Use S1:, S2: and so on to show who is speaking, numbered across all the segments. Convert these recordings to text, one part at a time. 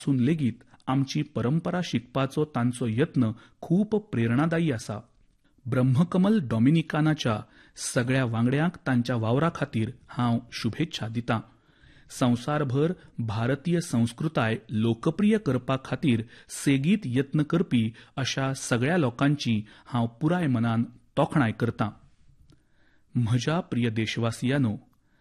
S1: पासून लेगीत आमची परंपरा शिकपाचो तांचो यत्न खूप प्रेरणादायी आसा. ब्रह्मकमल डॉमिनिकानाच्या सगळ्या वांगड्यांक तांच्या वावरा खातीर हांव शुभेच्छा दितां. संवसारभर भारतीय संस्कृताय लोकप्रिय करपा खातीर सेगीत यत्न करपी अशा सगळ्या लोकांची हांव पुराय मनान तोखणाय करतां. म्हज्या प्रिय देशवासियांनो,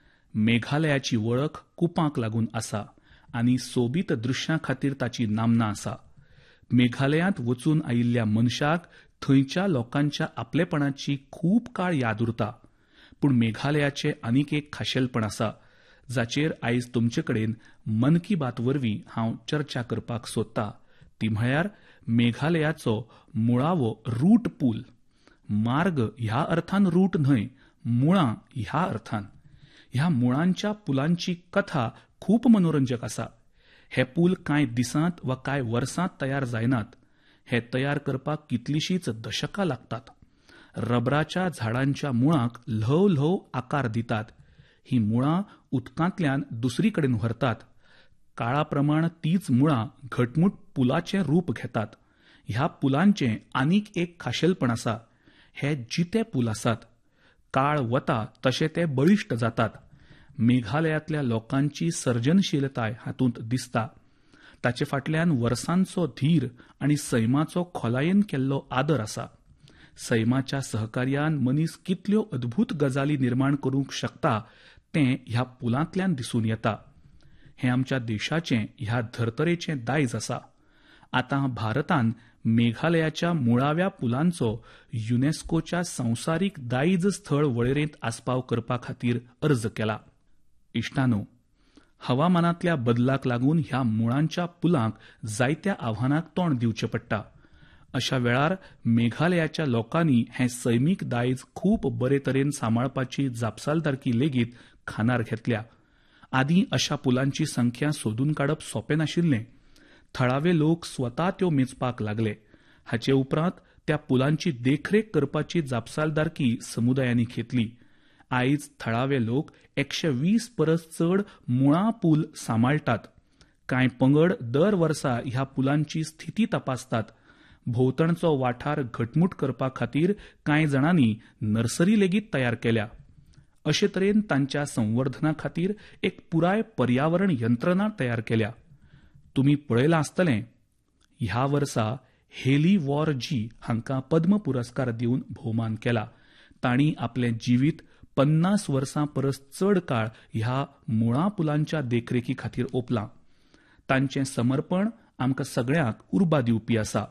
S1: मेघालयाची वळख कुपांक लागून आसा आनी सोबीत दृश्यां खातीर ताची नामना आसा. मेघालयांत वचून आयिल्ल्या मनशाक थंयच्या लोकांच्या आपलेपणाची खूप काळ याद उरता. पूण मेघालयाचें आनीक एक खाशेलपण आसा जाचेर आयज तुमचे कडेन मन की बात वरवीं हांव चर्चा करपाक सोदतां. ती म्हळ्यार मेघालयाचो मुळावो रूट पूल. मार्ग ह्या अर्थान रूट न्हय, मुळां ह्या अर्थान. ह्या मुळांच्या पुलांची कथा खूप मनोरंजक आसा. हे पूल कांय दिसांत वा कांय वर्सांत तयार जायनात. हे तयार करपाक कितलीशींच दशकां लागतात. रबराच्या झाडांच्या मुळांक ल्हव ल्हव आकार दितात. ही मुळां उदकांतल्यान दुसरी कडेन व्हरतात. काळाप्रमाण तीच मुळां घटमूट पुलाचें रूप घेतात. ह्या पुलांचें आनीक एक खाशेलपण आसा. हे जिते पूल आसात. काळ वता तशे ते बळिश्ट जातात. मेघालयांतल्या लोकांची सर्जनशीलताय हातूंत दिसता. ताचे फाटल्यान वर्सांचो धीर आनी सैमाचो खोलायेन केल्लो आदर आसा. सैमाच्या सहकार्यान मनीस कितल्यो अद्भुत गजाली निर्माण करूंक शकता तें ह्या पुलांतल्यान दिसून येता. हें आमच्या देशाचें, ह्या धर्तरेचें दायज आसा. आतां भारतान मेघालयाच्या मुळाव्या पुलांचो युनेस्कोच्या संवसारीक दायज स्थळ वळेरेंत आस्पाव करपा खातीर अर्ज केला. इश्टानो, हवामानांतल्या बदलाक लागून ह्या मुळांच्या पुलांक जायत्या आव्हानांक तोंड दिवचें पडटा. अशा वेळार मेघालयाच्या लोकांनी हें सैमीक दायज खूप बरे तरेन सांबाळपाची जापसालदारकी लेगीत खानार घेतल्या. आदीं अशा पुलांची संख्या सोदून काडप सोंपें नाशिल्लें. थळावे लोक स्वता त्यो मेजपाक लागले. हाचे उपरांत त्या पुलांची देखरेख करपाची जापसालदारकी समुदायांनी घेतली. आयज थळावे लोक 120 परस चड मुळां पूल सांबाळटात. कांय पंगड दर वर्सा ह्या पुलांची स्थिती तपासतात. भोंवतणचो वाठार घटमूट करपा खातीर कांय जाणांनी नर्सरी लेगीत तयार केल्या. अशे तरेन तांच्या संवर्धना खातीर एक पुराय पर्यावरण यंत्रणा तयार केल्या. तुमी पळयलां आसतलें, ह्या वर्सा हेली वॉर जी हांकां पद्म पुरस्कार दिवन भोवमान केला. तांणी आपलें जिवीत 50 वर्सां परस चड काळ ह्या मुळां पुलांच्या देखरेखी खातीर ओंपलां. तांचें समर्पण आमकां सगळ्यांक उर्बा दिवपी आसा.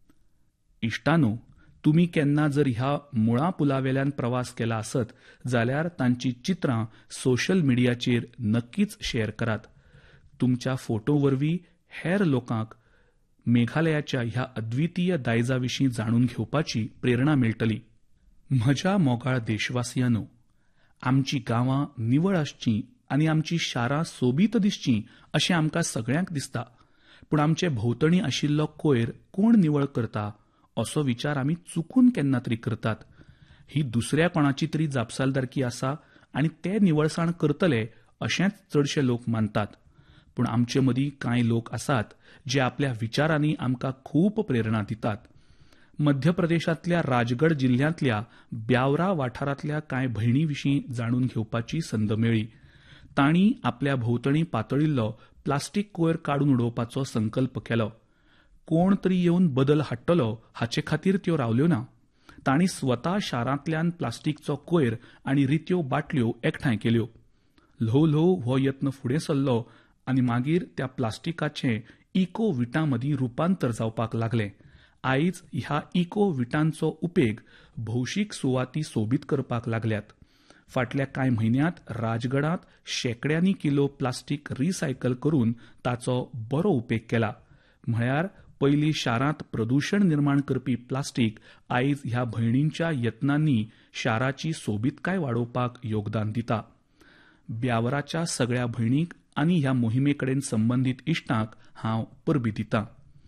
S1: इश्टानो, तुमी केन्ना जर ह्या मुळां पुलावेल्यान प्रवास केला आसत जाल्यार तांची चित्रां सोशल मिडियाचेर नक्कीच शेअर करात. तुमच्या फोटो वरवीं हेर लोकांक मेघालयाच्या ह्या अद्वितीय दायजाविशीं जाणून घेवपाची प्रेरणा मेळटली. म्हज्या मोगाळ देशवासियांनो, आमची गांवां निवळ आसचीं आनी आमची शारां सोबीत दिसचीं अशें आमकां सगळ्यांक दिसता. पूण आमचे भोंवतणी आशिल्लो कोयर कोण निवळ करता असो विचार आमी चुकून केन्ना तरी करतात. ही दुसऱ्या कोणाची तरी जापसालदारकी आसा आनी ते निवळसाण करतले अशेंच चडशे लोक मानतात. पूण आमचे मदीं कांय लोक आसात जे आपल्या विचारांनी आमकां खूब प्रेरणा दितात. मध्य प्रदेशांतल्या राजगड जिल्ल्यांतल्या ब्यावरा वाठारांतल्या कांय भयणी विशीं जाणून घेवपाची संद मेळ्ळी. तांणी आपल्या भोंवतणी पातळिल्लो प्लास्टीक कोयर काडून उडोवपाचो संकल्प केलो. कोण तरी येवन बदल हाडटलो हाचे खातीर त्यो रावल्यो ना. तांणी स्वता शारांतल्यान प्लास्टीकचो कोयर आनी रित्यो बाटल्यो एकठांय केल्यो. ल्हव ल्हव हो यत्न फुडें सरलो आनी मागीर त्या प्लास्टिकाचें इको विटां मदीं रुपांतर जावपाक लागलें. आयज ह्या इको विटांचो उपेग भौशीक सुवाती सोबीत करपाक लागल्यात. फाटल्या कांय म्हयन्यांत राजगडांत शेकड्यांनी किलो प्लास्टीक रिसायकल करून ताचो बरो उपेग केला. म्हळ्यार पयलीं शारांत प्रदूशण निर्माण करपी प्लास्टीक आयज ह्या भयणींच्या यत्नांनी शाराची सोबीतकाय वाडोवपाक योगदान दिता. ब्यावराच्या सगळ्या भयणींक आनी ह्या मोहिमेकडेन संबंदीत इश्टांक हांव परबीं दितां.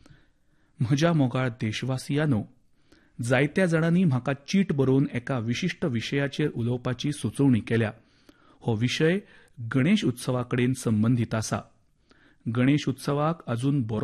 S1: म्हज्या मोगाळ देशवासियांनो, जायत्या जाणांनी म्हाका चीट बरोवन एका विशिश्ट विशयाचेर उलोवपाची सुचोवणी केल्या. हो विशय गणेश उत्सवाकडेन संबंदीत आसा. गणेश उत्सवाक अजून बरो